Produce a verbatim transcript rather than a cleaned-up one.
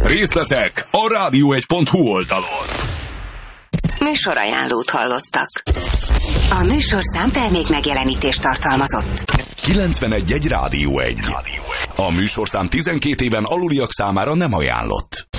Részletek a rádió egy pont hu oldalon. Műsorajánlót hallottak. A műsorszám termék megjelenítést tartalmazott. kilencvenegy egy Rádió egy. A műsorszám tizenkét éven aluliak számára nem ajánlott.